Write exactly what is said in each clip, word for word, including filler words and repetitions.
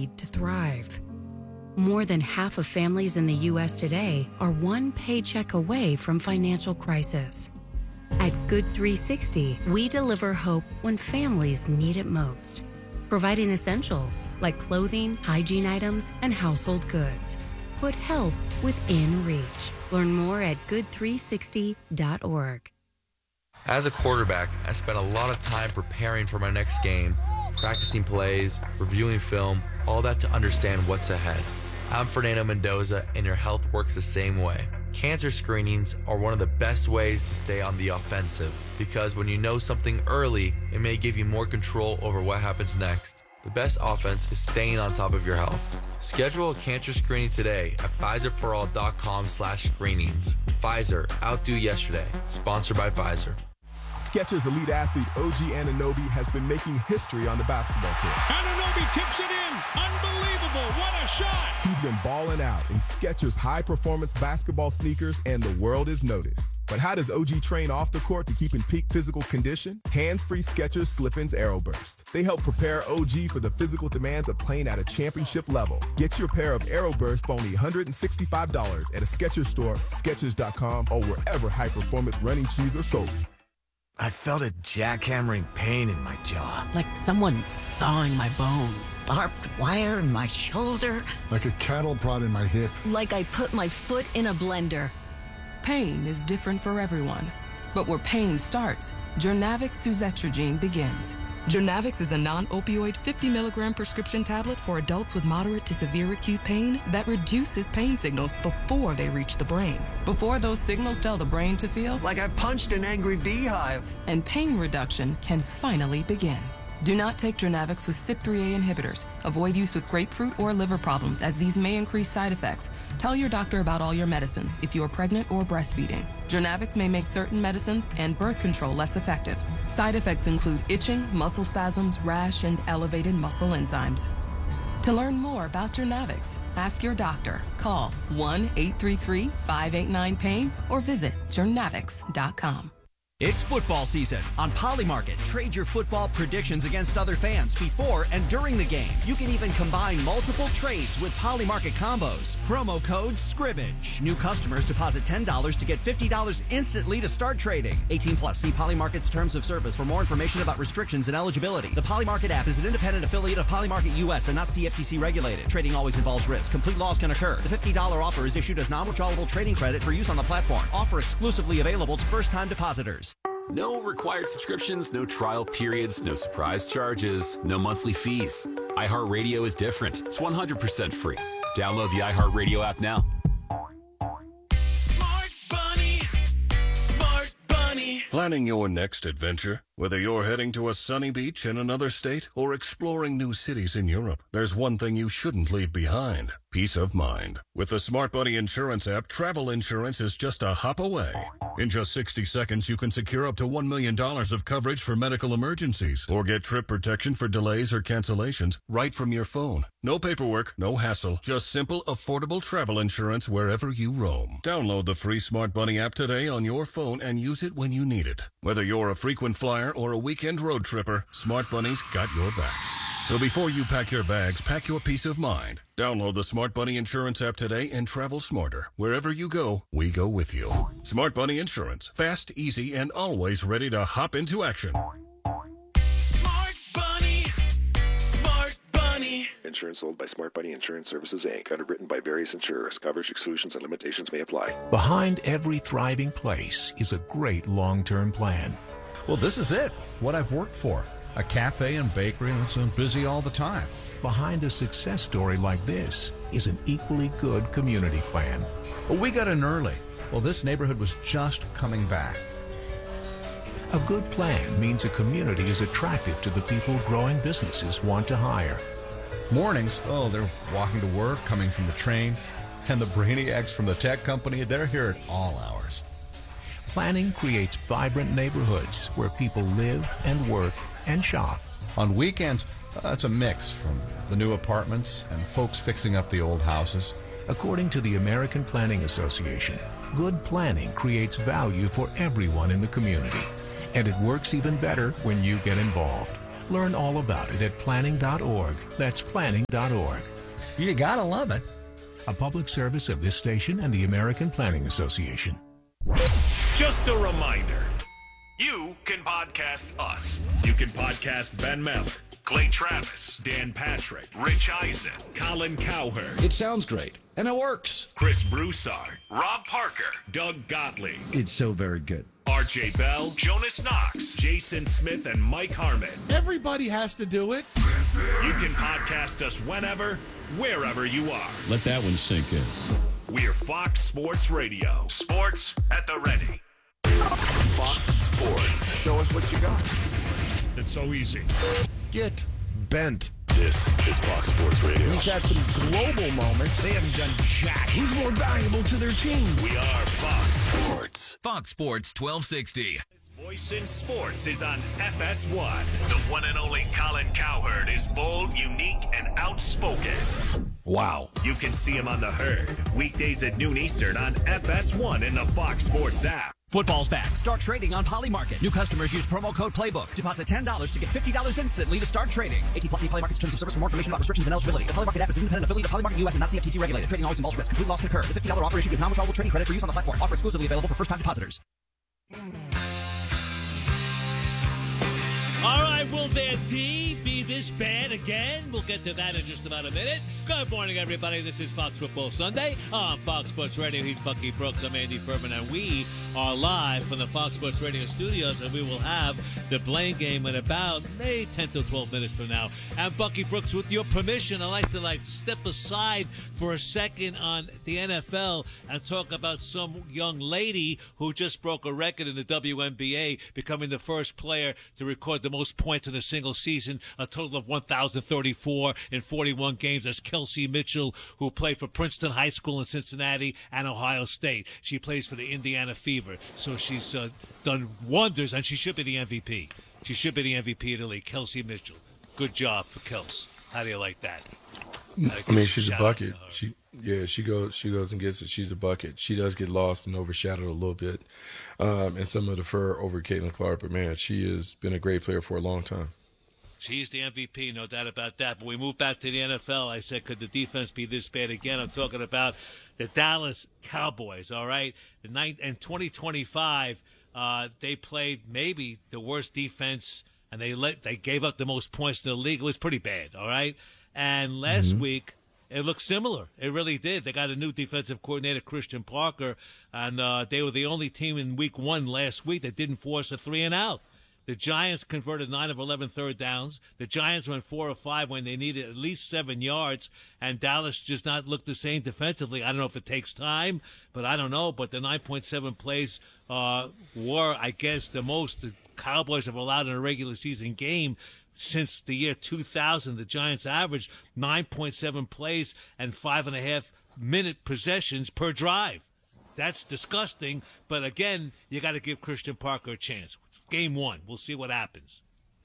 need to thrive. More than half of families in the U S today are one paycheck away from financial crisis. At Good three sixty, we deliver hope when families need it most, providing essentials like clothing, hygiene items, and household goods. Put help within reach. Learn more at good three sixty dot org. As a quarterback, I spent a lot of time preparing for my next game, practicing plays, reviewing film, all that to understand what's ahead. I'm Fernando Mendoza, and your health works the same way. Cancer screenings are one of the best ways to stay on the offensive, because when you know something early, it may give you more control over what happens next. The best offense is staying on top of your health. Schedule a cancer screening today at Pfizer for all dot com slash screenings. Pfizer, outdo yesterday. Sponsored by Pfizer. Skechers elite athlete O G Anunoby has been making history on the basketball court. Anunoby tips it in. Unbelievable. What a shot. He's been balling out in Skechers high-performance basketball sneakers, and the world is noticed. But how does O G train off the court to keep in peak physical condition? Hands-free Skechers Slip-ins Aeroburst. They help prepare O G for the physical demands of playing at a championship level. Get your pair of Aeroburst for only one hundred sixty-five dollars at a Skechers store, Skechers dot com, or wherever high-performance running shoes are sold. I felt a jackhammering pain in my jaw. Like someone sawing my bones. Barbed wire in my shoulder. Like a cattle prod in my hip. Like I put my foot in a blender. Pain is different for everyone. But where pain starts, Journavx Suzetrigine begins. Journavx is a non-opioid fifty milligram prescription tablet for adults with moderate to severe acute pain that reduces pain signals before they reach the brain. Before those signals tell the brain to feel like I punched an angry beehive. And pain reduction can finally begin. Do not take Journavx with C Y P three A inhibitors. Avoid use with grapefruit or liver problems, as these may increase side effects. Tell your doctor about all your medicines if you are pregnant or breastfeeding. Journavx may make certain medicines and birth control less effective. Side effects include itching, muscle spasms, rash, and elevated muscle enzymes. To learn more about Journavx, ask your doctor. Call one eight three three, five eight nine, pain or visit journavx dot com. It's football season. On Polymarket, trade your football predictions against other fans before and during the game. You can even combine multiple trades with Polymarket combos. Promo code SCRIMMAGE. New customers deposit ten dollars to get fifty dollars instantly to start trading. eighteen plus. See Polymarket's terms of service for more information about restrictions and eligibility. The Polymarket app is an independent affiliate of Polymarket U S and not C F T C regulated. Trading always involves risk. Complete loss can occur. The fifty dollars offer is issued as non-withdrawable trading credit for use on the platform. Offer exclusively available to first-time depositors. No required subscriptions, no trial periods, no surprise charges, no monthly fees. iHeartRadio is different. It's one hundred percent free. Download the iHeartRadio app now. Smart Bunny, Smart Bunny. Planning your next adventure? Whether you're heading to a sunny beach in another state or exploring new cities in Europe, there's one thing you shouldn't leave behind: peace of mind. With the Smart Bunny Insurance app, travel insurance is just a hop away. In just sixty seconds, you can secure up to one million dollars of coverage for medical emergencies or get trip protection for delays or cancellations right from your phone. No paperwork, no hassle, just simple, affordable travel insurance wherever you roam. Download the free Smart Bunny app today on your phone and use it when you need it. Whether you're a frequent flyer or a weekend road tripper, Smart Bunny's got your back. So before you pack your bags, pack your peace of mind. Download the Smart Bunny Insurance app today and travel smarter. Wherever you go, we go with you. Smart Bunny Insurance. Fast, easy, and always ready to hop into action. Smart Bunny, Smart Bunny. Insurance sold by Smart Bunny Insurance Services, Incorporated. Underwritten by various insurers. Coverage exclusions and limitations may apply. Behind every thriving place is a great long-term plan. Well, this is it. What I've worked for. A cafe and bakery that's busy all the time. Behind a success story like this is an equally good community plan. Well, we got in early. Well, this neighborhood was just coming back. A good plan means a community is attractive to the people growing businesses want to hire. Mornings, oh, they're walking to work, coming from the train, and the brainiacs from the tech company, they're here at all hours. Planning creates vibrant neighborhoods where people live and work and shop. On weekends, uh, it's a mix from the new apartments and folks fixing up the old houses. According to the American Planning Association, good planning creates value for everyone in the community. And it works even better when you get involved. Learn all about it at planning dot org. That's planning dot org. You gotta love it. A public service of this station and the American Planning Association. Just a reminder, you can podcast us. You can podcast Ben Mallett, Clay Travis, Dan Patrick, Rich Eisen, Colin Cowherd. It sounds great, and it works. Chris Broussard, Rob Parker, Doug Gottlieb. It's so very good. R J Bell, Jonas Knox, Jason Smith, and Mike Harmon. Everybody has to do it. You can podcast us whenever, wherever you are. Let that one sink in. We're Fox Sports Radio. Sports at the ready. Fox Sports. Show us what you got. It's so easy. Get bent. This is Fox Sports Radio. He's had some global moments. They haven't done jack. Who's more valuable to their team? We are Fox Sports. Fox Sports twelve sixty. His voice in sports is on F S one. The one and only Colin Cowherd is bold, unique, and outspoken. Wow. You can see him on The Herd, weekdays at noon Eastern on F S one in the Fox Sports app. Football's back. Start trading on Polymarket. New customers use promo code Playbook. Deposit ten dollars to get fifty dollars instantly to start trading. eighteen plus Polymarket's terms of service. For more information about restrictions and eligibility. The Polymarket app is an independent affiliate of Polymarket U S and not C F T C regulated. Trading always involves risk. Complete loss can occur. The fifty dollars offer issued is non-withdrawable trading credit for use on the platform. Offer exclusively available for first-time depositors. All right, will their D be this bad again? We'll get to that in just about a minute. Good morning, everybody. This is Fox Football Sunday on Fox Sports Radio. He's Bucky Brooks. I'm Andy Furman, and we are live from the Fox Sports Radio studios, and we will have the Blaine game in about eh, ten to twelve minutes from now. And Bucky Brooks, with your permission, I'd like to like step aside for a second on the N F L and talk about some young lady who just broke a record in the W N B A, becoming the first player to record the most points in a single season, a total of one thousand thirty-four in forty-one games. That's Kelsey Mitchell, who played for Princeton High School in Cincinnati and Ohio State. She plays for the Indiana Fever, so she's uh, done wonders, and she should be the M V P. She should be the M V P of the league, Kelsey Mitchell. Good job for Kels. How do you like that? I mean, she's a bucket. She, yeah, she goes, she goes and gets it. She's a bucket. She does get lost and overshadowed a little bit, um, and some of the fur over Caitlin Clark. But man, she has been a great player for a long time. She's the M V P, no doubt about that. But we move back to the N F L. I said, could the defense be this bad again? I'm talking about the Dallas Cowboys, all right? The night, in twenty twenty-five, uh, they played maybe the worst defense, and they let they gave up the most points in the league. It was pretty bad, all right? And last mm-hmm. week, it looked similar. It really did. They got a new defensive coordinator, Christian Parker, and uh, they were the only team in week one last week that didn't force a three and out. The Giants converted nine of eleven third downs. The Giants went four of five when they needed at least seven yards, and Dallas just not looked the same defensively. I don't know if it takes time, but I don't know. But the nine point seven plays uh, were, I guess, the most the Cowboys have allowed in a regular season game since the year two thousand. The Giants averaged nine point seven plays and five and a half minute possessions per drive. That's disgusting, but again, you got to give Christian Parker a chance. Game one. We'll see what happens.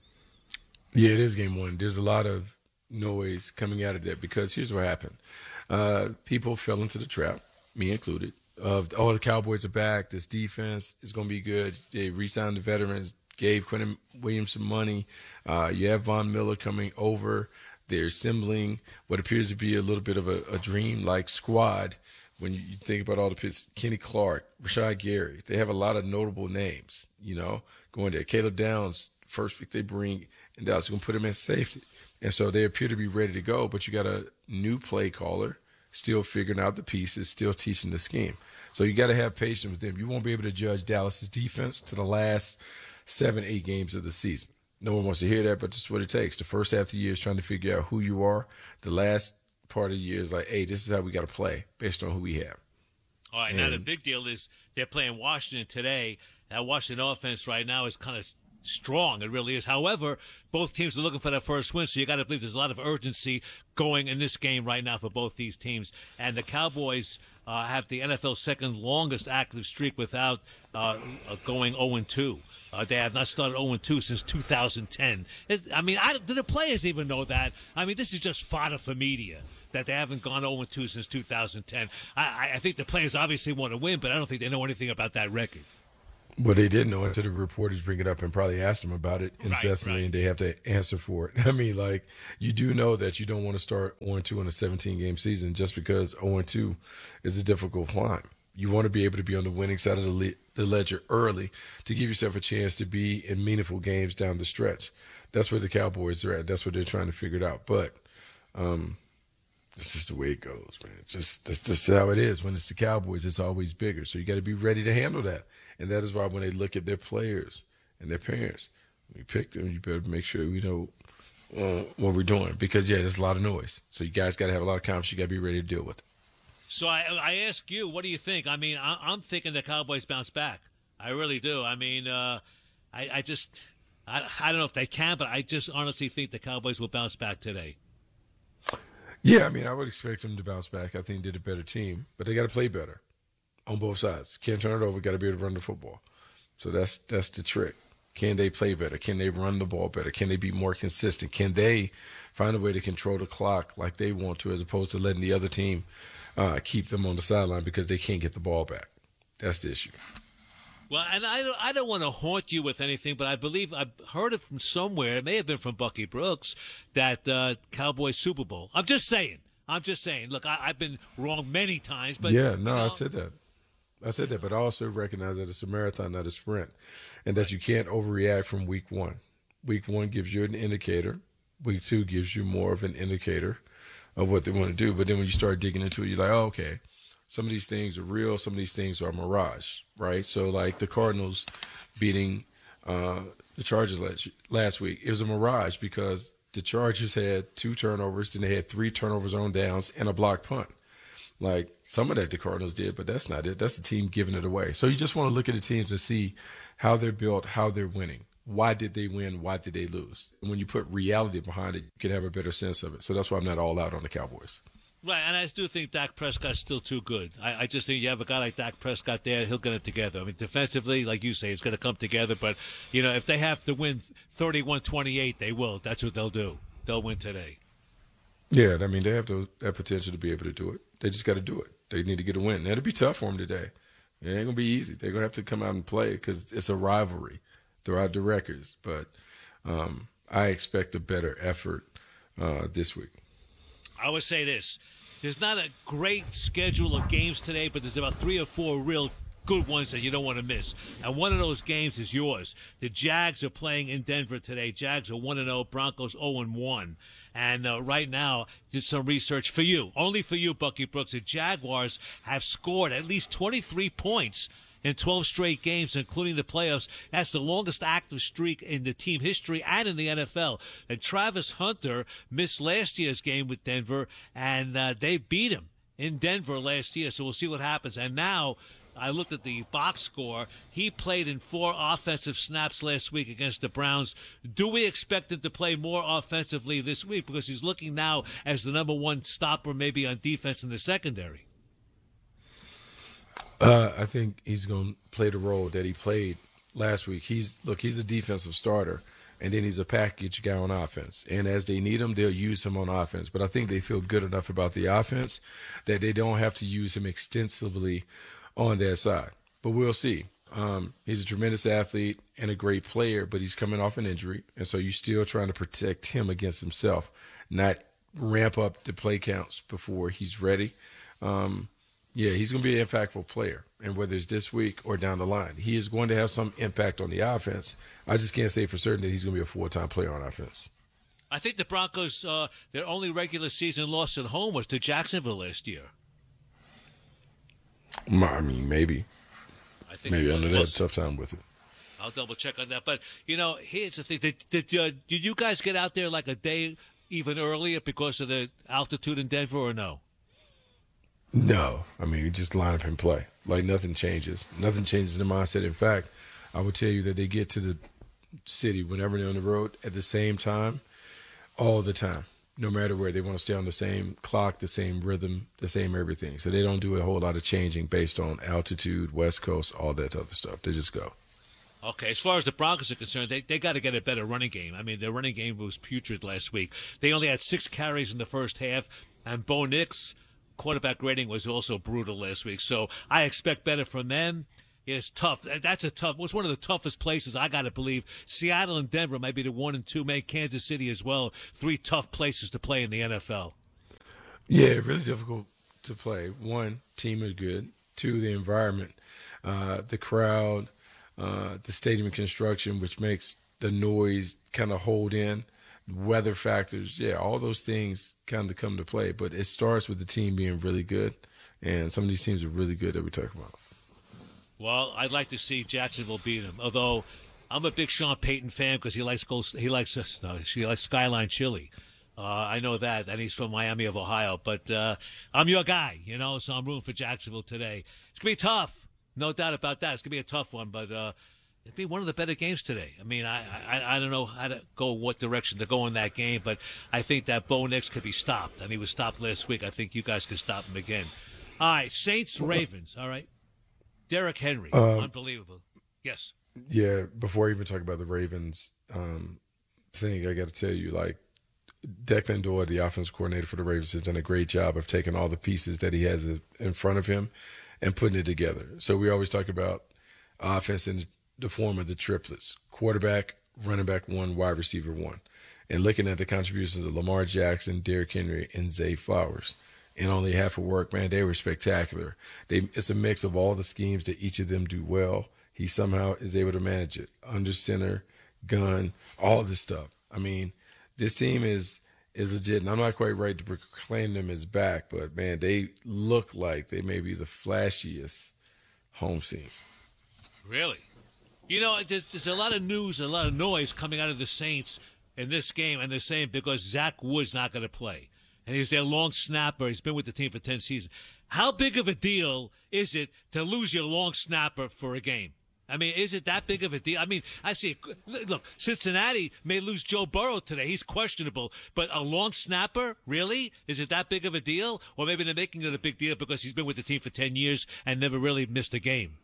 Yeah, it is game one. There's a lot of noise coming out of that because here's what happened. Uh, people fell into the trap, me included, of, oh, the Cowboys are back. This defense is going to be good. They re-signed the veterans, gave Quentin Williams some money. Uh, you have Von Miller coming over. They're assembling what appears to be a little bit of a, a dream-like squad. When you think about all the pits, Kenny Clark, Rashad Gary, they have a lot of notable names, you know, going there. Caleb Downs, first pick they bring in Dallas, going to put him in safety. And so they appear to be ready to go, but you got a new play caller, still figuring out the pieces, still teaching the scheme. So you got to have patience with them. You won't be able to judge Dallas's defense to the last seven, eight games of the season. No one wants to hear that, but that's what it takes. The first half of the year is trying to figure out who you are. The last part of the year is like, hey, this is how we got to play based on who we have. All right, and now the big deal is they're playing Washington today. That Washington offense right now is kind of strong. It really is. However, both teams are looking for that first win, so you got to believe there's a lot of urgency going in this game right now for both these teams. And the Cowboys uh, have the N F L's second longest active streak without uh, going oh and two. Uh, they have not started oh and two since two thousand ten. It's, I mean, I, do the players even know that? I mean, this is just fodder for media, that they haven't gone oh and two since two thousand ten. I, I think the players obviously want to win, but I don't think they know anything about that record. Well, they didn't know until the reporters bring it up and probably asked them about it incessantly, right. and they have to answer for it. I mean, like, you do know that you don't want to start oh and two in a seventeen-game season just because oh and two is a difficult climb. You want to be able to be on the winning side of the, le- the ledger early to give yourself a chance to be in meaningful games down the stretch. That's where the Cowboys are at. That's what they're trying to figure it out. But um, this is the way it goes, man. It's just that's just how it is. When it's the Cowboys, it's always bigger. So you got to be ready to handle that. And that is why when they look at their players and their parents, we pick them, you better make sure we know uh, what we're doing. Because, yeah, there's a lot of noise. So you guys got to have a lot of confidence. You got to be ready to deal with it. So I, I ask you, what do you think? I mean, I, I'm thinking the Cowboys bounce back. I really do. I mean, uh, I, I just I, I don't know if they can, but I just honestly think the Cowboys will bounce back today. Yeah, I mean, I would expect them to bounce back. I think they did a better team, but they got to play better on both sides. Can't turn it over. Got to be able to run the football. So that's that's the trick. Can they play better? Can they run the ball better? Can they be more consistent? Can they find a way to control the clock like they want to, as opposed to letting the other team uh, keep them on the sideline because they can't get the ball back? That's the issue. Well, and I don't, I don't want to haunt you with anything, but I believe I've heard it from somewhere. It may have been from Bucky Brooks, that uh, Cowboys Super Bowl. I'm just saying. I'm just saying. Look, I, I've been wrong many times, but yeah, no, you know, I said that. I said that, but I also recognize that it's a marathon, not a sprint, and that you can't overreact from week one. Week one gives you an indicator. Week two gives you more of an indicator of what they want to do. But then when you start digging into it, you're like, oh, okay, some of these things are real. Some of these things are mirage, right? So like the Cardinals beating uh, the Chargers last, last week, it was a mirage because the Chargers had two turnovers, then they had three turnovers on downs and a blocked punt. Like, some of that the Cardinals did, but that's not it. That's the team giving it away. So you just want to look at the teams and see how they're built, how they're winning. Why did they win? Why did they lose? And when you put reality behind it, you can have a better sense of it. So that's why I'm not all out on the Cowboys. Right, and I do think Dak Prescott's still too good. I, I just think you have a guy like Dak Prescott there, he'll get it together. I mean, defensively, like you say, it's going to come together. But, you know, if they have to win thirty-one twenty-eight, they will. That's what they'll do. They'll win today. Yeah, I mean, they have those, that potential to be able to do it. They just got to do it. They need to get a win. That'll be tough for them today. It ain't going to be easy. They're going to have to come out and play because it's a rivalry throughout the records. But um, I expect a better effort uh, this week. I would say this. There's not a great schedule of games today, but there's about three or four real good ones that you don't want to miss. And one of those games is yours. The Jags are playing in Denver today. Jags are one and oh, Broncos oh and one. And uh, right now, did some research for you, only for you, Bucky Brooks. The Jaguars have scored at least twenty-three points in twelve straight games, including the playoffs. That's the longest active streak in the team history and in the N F L. And Travis Hunter missed last year's game with Denver, and uh, they beat him in Denver last year. So we'll see what happens. And now I looked at the box score. He played in four offensive snaps last week against the Browns. Do we expect him to play more offensively this week? Because he's looking now as the number one stopper maybe on defense in the secondary. Uh, I think he's going to play the role that he played last week. He's look, he's a defensive starter, and then he's a package guy on offense. And as they need him, they'll use him on offense. But I think they feel good enough about the offense that they don't have to use him extensively on their side. But we'll see. Um, he's a tremendous athlete and a great player, but he's coming off an injury. And so you're still trying to protect him against himself, not ramp up the play counts before he's ready. Um, yeah, he's going to be an impactful player. And whether it's this week or down the line, he is going to have some impact on the offense. I just can't say for certain that he's going to be a full-time player on offense. I think the Broncos, uh, their only regular season loss at home was to Jacksonville last year. I mean, maybe. I think maybe under that was. tough time with it. I'll double check on that. But, you know, here's the thing. Did, did, uh, did you guys get out there like a day even earlier because of the altitude in Denver or no? No. I mean, you just line up and play. Like, nothing changes. Nothing changes in the mindset. In fact, I would tell you that they get to the city whenever they're on the road at the same time, all the time. No matter where, they want to stay on the same clock, the same rhythm, the same everything. So they don't do a whole lot of changing based on altitude, West Coast, all that other stuff. They just go. Okay, as far as the Broncos are concerned, they they got to get a better running game. I mean, their running game was putrid last week. They only had six carries in the first half, and Bo Nix, quarterback rating was also brutal last week. So I expect better from them. Yeah, it's tough. That's a tough. What's one of the toughest places I got to believe? Seattle and Denver might be the one and two. Maybe Kansas City as well. Three tough places to play in the N F L. Yeah, really difficult to play. One, team is good. Two, the environment, uh, the crowd, uh, the stadium construction, which makes the noise kind of hold in. Weather factors, yeah, all those things kind of come to play. But it starts with the team being really good, and some of these teams are really good that we talk about. Well, I'd like to see Jacksonville beat him. Although I'm a big Sean Payton fan because he likes he likes no, he likes Skyline Chili. Uh, I know that, and he's from Miami of Ohio. But uh, I'm your guy, you know, so I'm rooting for Jacksonville today. It's gonna be tough, no doubt about that. It's gonna be a tough one, but uh, it'd be one of the better games today. I mean, I, I I don't know how to go what direction to go in that game, but I think that Bo Nix could be stopped, and he was stopped last week. I think you guys can stop him again. All right, Saints Ravens. All right. Derrick Henry, um, unbelievable. Yes. Yeah, before I even talk about the Ravens um, thing, I got to tell you, like, Declan Doyle, the offensive coordinator for the Ravens, has done a great job of taking all the pieces that he has in front of him and putting it together. So we always talk about offense in the form of the triplets: quarterback, running back one, wide receiver one. And looking at the contributions of Lamar Jackson, Derrick Henry, and Zay Flowers, and only half of work, man, they were spectacular. They, it's a mix of all the schemes that each of them do well. He somehow is able to manage it. Under center, gun, all this stuff. I mean, this team is is legit, and I'm not quite right to proclaim them as back, but, man, they look like they may be the flashiest home team. Really? You know, there's, there's a lot of news and a lot of noise coming out of the Saints in this game, and they're saying because Zach Wood's not going to play. And he's their long snapper. He's been with the team for ten seasons. How big of a deal is it to lose your long snapper for a game? I mean, is it that big of a deal? I mean, I see. Look, Cincinnati may lose Joe Burrow today. He's questionable. But a long snapper, really? Is it that big of a deal? Or maybe they're making it a big deal because he's been with the team for ten years and never really missed a game.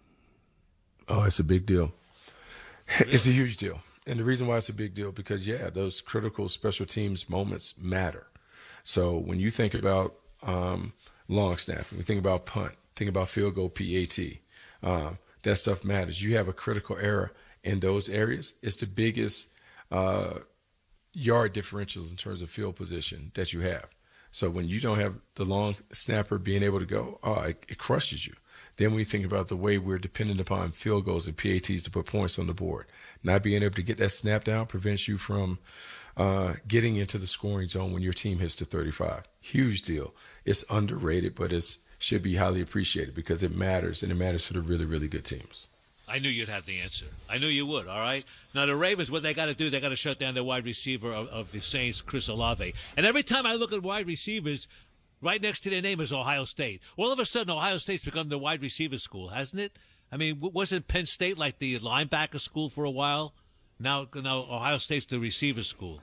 Oh, it's a big deal. Really? It's a huge deal. And the reason why it's a big deal, because, yeah, those critical special teams moments matter. So when you think about um, long snap, when you think about punt, think about field goal P A T, um, that stuff matters. You have a critical error in those areas. It's the biggest uh, yard differentials in terms of field position that you have. So when you don't have the long snapper being able to go, oh, it, it crushes you. Then when you think about the way we're dependent upon field goals and P A Ts to put points on the board, not being able to get that snap down prevents you from uh, getting into the scoring zone when your team hits the thirty-five. Huge deal. It's underrated, but it should be highly appreciated because it matters, and it matters for the really, really good teams. I knew you'd have the answer. I knew you would, all right? Now, the Ravens, what they got to do, they got to shut down their wide receiver of, of the Saints, Chris Olave. And every time I look at wide receivers, right next to their name is Ohio State. All of a sudden, Ohio State's become the wide receiver school, hasn't it? I mean, wasn't Penn State like the linebacker school for a while? Now, now Ohio State's the receiver school.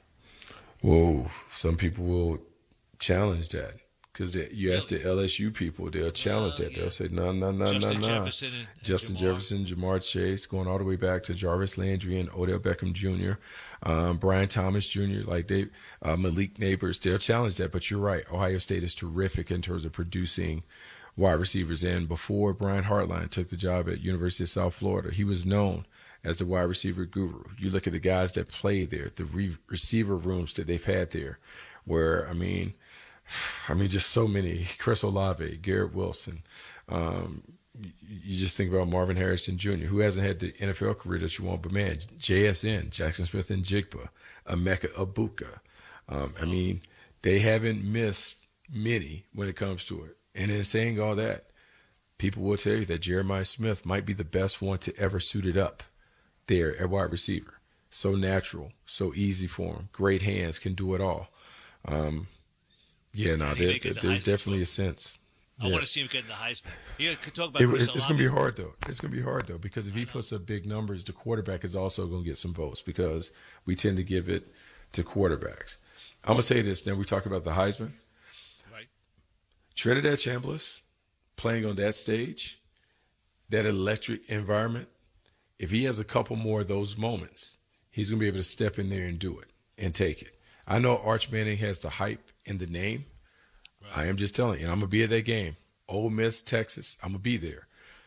Whoa, some people will challenge that. Because you ask the L S U people, they'll challenge uh, that. They'll yeah. say, no, no, no, no, no. Jefferson and, Justin and Jefferson, Jamar Chase, going all the way back to Jarvis Landry and Odell Beckham Junior, um, Brian Thomas Junior, like they, uh, Malik Neighbors, they'll challenge that. But you're right. Ohio State is terrific in terms of producing wide receivers. And before Brian Hartline took the job at University of South Florida, he was known as the wide receiver guru. You look at the guys that play there, the re- receiver rooms that they've had there, where, I mean, I mean, just so many. Chris Olave, Garrett Wilson. Um, you just think about Marvin Harrison Junior, who hasn't had the N F L career that you want, but man, J S N, Jackson Smith and Jigba, Emeka Ibuka. Um, I mean, they haven't missed many when it comes to it. And in saying all that, people will tell you that Jeremiah Smith might be the best one to ever suit it up there at wide receiver. So natural, so easy for him. Great hands, can do it all. Um, Yeah, no, there, there, there's the definitely a sense. I yeah. want to see him get in the Heisman. You could talk about it, Chris it's, it's going to be hard, though. It's going to be hard, though, because if he puts up big numbers, the quarterback is also going to get some votes because we tend to give it to quarterbacks. I'm going to say this. Now, we talk about the Heisman. Right. Trinidad Chambliss playing on that stage, that electric environment, if he has a couple more of those moments, he's going to be able to step in there and do it and take it. I know Arch Manning has the hype in the name. Right. I am just telling you, and I'm going to be at that game. Ole Miss, Texas, I'm going to be there.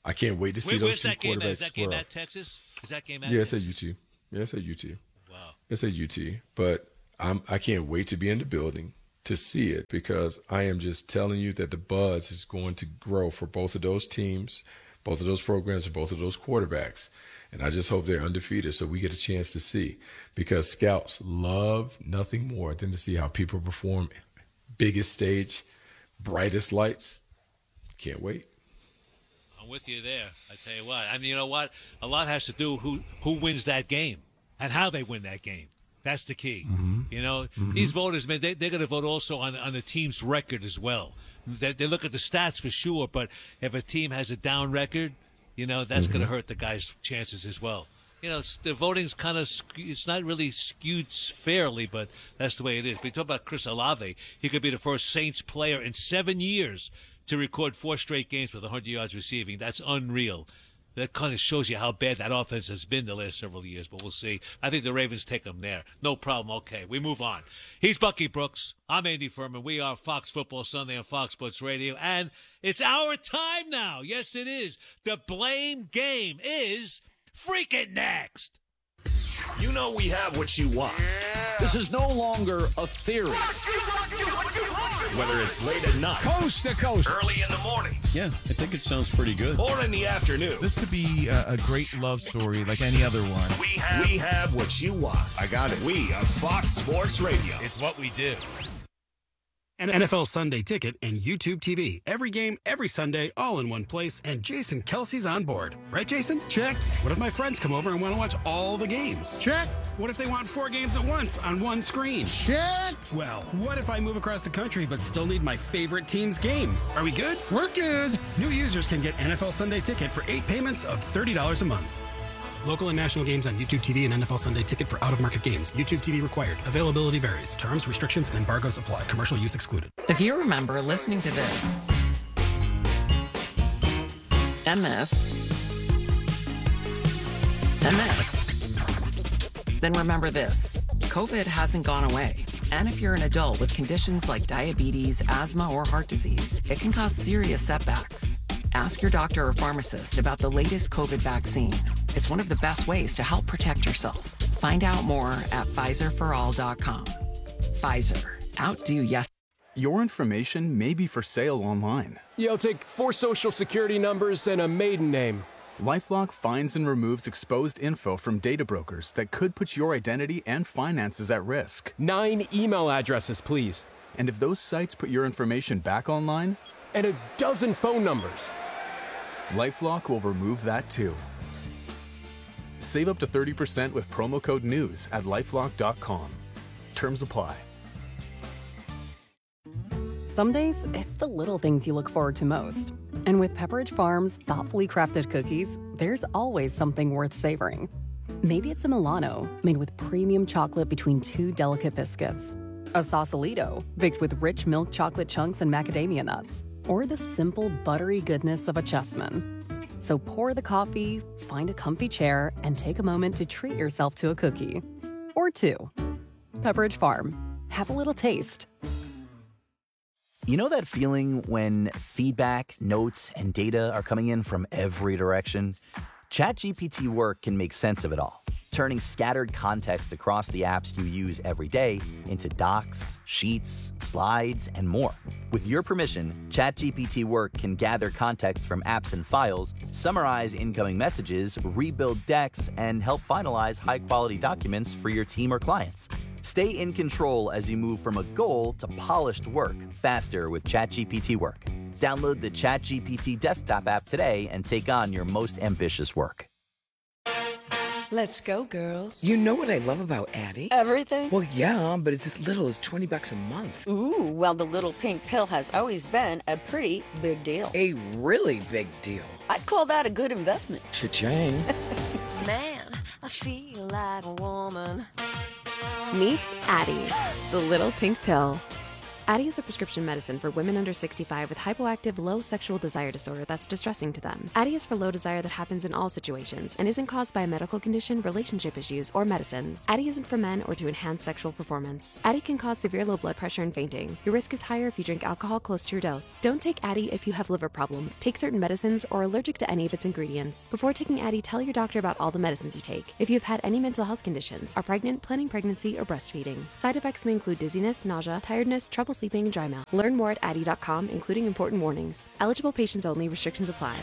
I can't wait to see Where, those where's two that game? quarterbacks Is that game square at off. Texas? Is that game at Yeah, it's Texas? at U T. Yeah, it's at U T. Wow. It's at U T. But I'm, I can't wait to be in the building to see it because I am just telling you that the buzz is going to grow for both of those teams, both of those programs, and both of those quarterbacks. And I just hope they're undefeated so we get a chance to see because scouts love nothing more than to see how people perform. Biggest stage, brightest lights. Can't wait. I'm with you there. I tell you what. I mean, you know what? A lot has to do who who wins that game and how they win that game. That's the key. Mm-hmm. You know, Mm-hmm. these voters, man, they, they're going to vote also on on the team's record as well. They, they look at the stats for sure, but if a team has a down record, you know, that's Mm-hmm. going to hurt the guy's chances as well. You know, it's, the voting's kind of, it's not really skewed fairly, but that's the way it is. We talk about Chris Olave. He could be the first Saints player in seven years to record four straight games with one hundred yards receiving. That's unreal. That kind of shows you how bad that offense has been the last several years, but we'll see. I think the Ravens take them there. No problem. Okay, we move on. He's Bucky Brooks. I'm Andy Furman. We are Fox Football Sunday on Fox Sports Radio, and it's our time now. Yes, it is. The blame game is freaking next. You know we have what you want. This is no longer a theory. Whether it's late at night, Coast to coast. early in the mornings, Yeah, I think it sounds pretty good. or in the afternoon, This could be a, a great love story like any other one. we have, we have what you want. I got it. We are Fox Sports Radio. It's what we do. An N F L Sunday Ticket and YouTube T V. Every game, every Sunday, all in one place. And Jason Kelsey's on board. Right, Jason? Check. What if my friends come over and want to watch all the games? Check. What if they want four games at once on one screen? Check. Well, what if I move across the country but still need my favorite team's game? Are we good? We're good. New users can get N F L Sunday Ticket for eight payments of thirty dollars a month. Local and national games on YouTube T V and N F L Sunday Ticket for out-of-market games. YouTube T V required. Availability varies. Terms, restrictions, and embargoes apply. Commercial use excluded. If you remember listening to this, and this, and this, then remember this. COVID hasn't gone away. And if you're an adult with conditions like diabetes, asthma, or heart disease, it can cause serious setbacks. Ask your doctor or pharmacist about the latest COVID vaccine. It's one of the best ways to help protect yourself. Find out more at Pfizer for all dot com. Pfizer. Outdo yes. Your information may be for sale online. Yeah, I'll take four social security numbers and a maiden name. LifeLock finds and removes exposed info from data brokers that could put your identity and finances at risk. Nine email addresses, please. And if those sites put your information back online? And a dozen phone numbers. LifeLock will remove that too. Save up to thirty percent with promo code NEWS at lifelock dot com. Terms apply. Some days, it's the little things you look forward to most. And with Pepperidge Farm's thoughtfully crafted cookies, there's always something worth savoring. Maybe it's a Milano, made with premium chocolate between two delicate biscuits. A Sausalito, baked with rich milk chocolate chunks and macadamia nuts. Or the simple, buttery goodness of a Chessman. So pour the coffee, find a comfy chair, and take a moment to treat yourself to a cookie. Or two. Pepperidge Farm. Have a little taste. You know that feeling when feedback, notes, and data are coming in from every direction? ChatGPT Work can make sense of it all, turning scattered context across the apps you use every day into docs, sheets, slides, and more. With your permission, ChatGPT Work can gather context from apps and files, summarize incoming messages, rebuild decks, and help finalize high-quality documents for your team or clients. Stay in control as you move from a goal to polished work faster with ChatGPT Work. Download the ChatGPT desktop app today and take on your most ambitious work. Let's go, girls. You know what I love about Addie? Everything? Well, yeah, but it's as little as twenty bucks a month. Ooh, well, the little pink pill has always been a pretty big deal. A really big deal. I'd call that a good investment. Cha-ching. Man, I feel like a woman. Meet Addie, the little pink pill. Addyi is a prescription medicine for women under sixty-five with hypoactive low sexual desire disorder that's distressing to them. Addyi is for low desire that happens in all situations and isn't caused by a medical condition, relationship issues, or medicines. Addyi isn't for men or to enhance sexual performance. Addyi can cause severe low blood pressure and fainting. Your risk is higher if you drink alcohol close to your dose. Don't take Addyi if you have liver problems, take certain medicines, or are allergic to any of its ingredients. Before taking Addyi, tell your doctor about all the medicines you take. If you've had any mental health conditions, are pregnant, planning pregnancy, or breastfeeding. Side effects may include dizziness, nausea, tiredness, trouble sleeping, and dry mouth. Learn more at addyi dot com, including important warnings. Eligible patients only. Restrictions apply.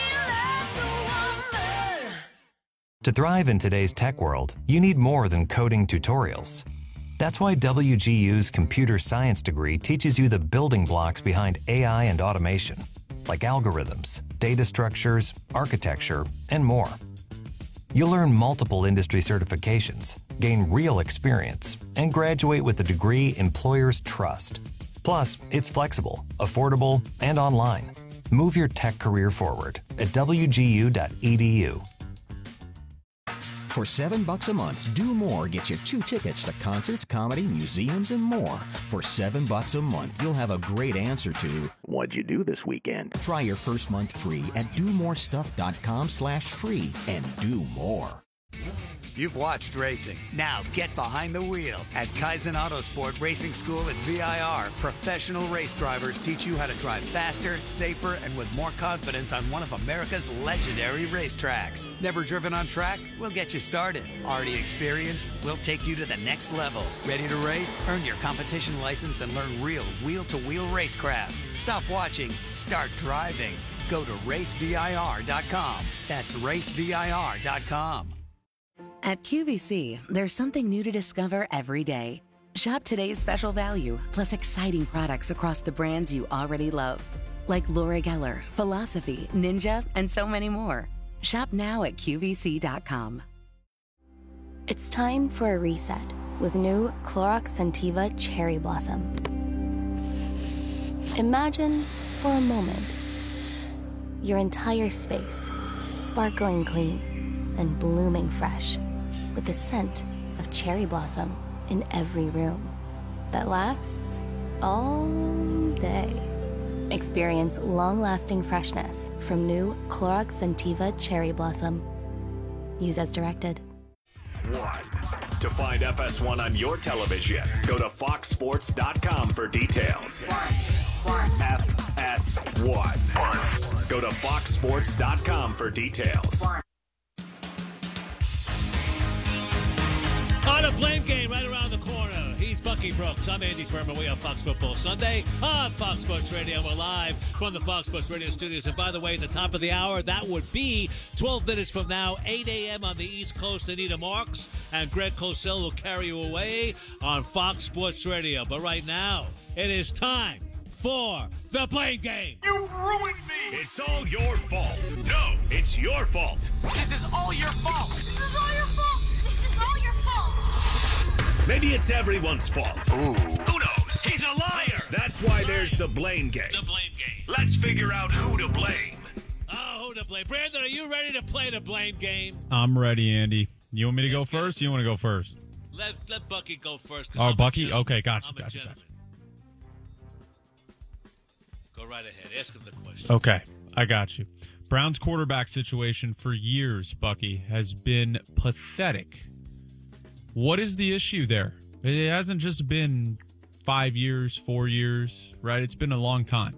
To thrive in today's tech world, you need more than coding tutorials. That's why W G U's computer science degree teaches you the building blocks behind A I and automation, like algorithms, data structures, architecture, and more. You'll earn multiple industry certifications, gain real experience, and graduate with a degree employers trust. Plus, it's flexible, affordable, and online. Move your tech career forward at w g u dot e d u. For seven bucks a month, Do More gets you two tickets to concerts, comedy, museums, and more. For seven bucks a month, you'll have a great answer to what'd you do this weekend? Try your first month free at do more stuff dot com slash free and do more. You've watched racing. Now get behind the wheel. At Kaizen Autosport Racing School at V I R, professional race drivers teach you how to drive faster, safer, and with more confidence on one of America's legendary racetracks. Never driven on track? We'll get you started. Already experienced? We'll take you to the next level. Ready to race? Earn your competition license and learn real wheel-to-wheel racecraft. Stop watching. Start driving. Go to race v i r dot com. That's race v i r dot com. At Q V C, there's something new to discover every day. Shop today's special value, plus exciting products across the brands you already love, like Laura Geller, Philosophy, Ninja, and so many more. Shop now at q v c dot com. It's time for a reset with new Clorox Scentiva Cherry Blossom. Imagine, for a moment, your entire space sparkling clean and blooming fresh, with the scent of cherry blossom in every room that lasts all day. Experience long-lasting freshness from new Clorox Scentiva Cherry Blossom. Use as directed. One. To find F S one on your television, go to fox sports dot com for details. F S one. Go to fox sports dot com for details. On a Blame Game right around the corner. He's Bucky Brooks. I'm Andy Furman. We on Fox Football Sunday on Fox Sports Radio. We're live from the Fox Sports Radio studios. And by the way, at the top of the hour, that would be twelve minutes from now, eight a.m. on the East Coast. Anita Marks and Greg Cosell will carry you away on Fox Sports Radio. But right now, it is time for the Blame Game. You ruined me. It's all your fault. No, it's your fault. This is all your fault. This is all your fault. This is all your fault. Maybe it's everyone's fault. Ooh. Who knows? He's a liar. That's why there's the Blame Game. The Blame Game. Let's figure out who to blame. Oh, who to blame? Brandon, are you ready to play the Blame Game? I'm ready, Andy. You want me to go first? Or you want to go first? Let let Bucky go first. Oh, I'm Bucky? Okay, gotcha, I'm gotcha, gotcha. Go right ahead. Ask him the question. Okay, I got you. Browns quarterback situation for years, Bucky, has been pathetic. What is the issue there? It hasn't just been five years, four years, right? It's been a long time.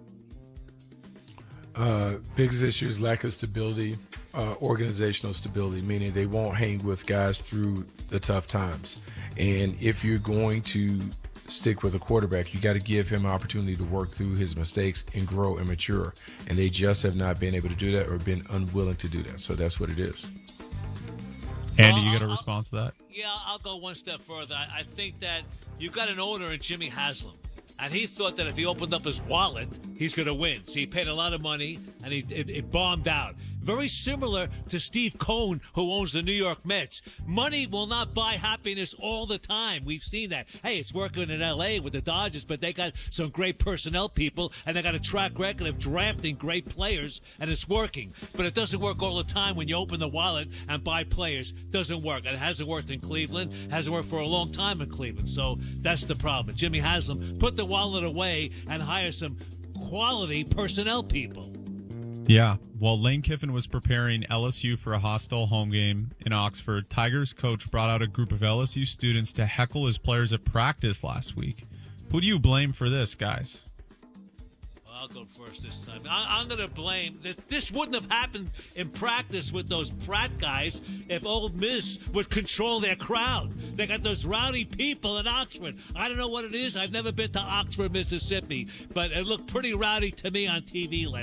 Uh, biggest issue is lack of stability, uh, organizational stability, meaning they won't hang with guys through the tough times. And if you're going to stick with a quarterback, you got to give him an opportunity to work through his mistakes and grow and mature. And they just have not been able to do that or been unwilling to do that. So that's what it is. Andy, you got a response to that? Yeah, I'll go one step further. I, I think that you've got an owner in Jimmy Haslam, and he thought that if he opened up his wallet, he's going to win. So he paid a lot of money, and he it, it bombed out. very similar to Steve Cohen, who owns the New York Mets. Money will not buy happiness all the time. We've seen that. Hey, it's working in L A with the Dodgers, but they got some great personnel people, and they got a track record of drafting great players, and it's working. But it doesn't work all the time when you open the wallet and buy players. Doesn't work. And it hasn't worked in Cleveland. Hasn't worked for a long time in Cleveland. So that's the problem. Jimmy Haslam, put the wallet away and hire some quality personnel people. Yeah. While Lane Kiffin was preparing L S U for a hostile home game in Oxford, Tigers coach brought out a group of L S U students to heckle his players at practice last week. Who do you blame for this, guys? I'll go first this time. I, I'm going to blame this. This wouldn't have happened in practice with those frat guys if Ole Miss would control their crowd. They got those rowdy people in Oxford. I don't know what it is. I've never been to Oxford, Mississippi, but it looked pretty rowdy to me on T V last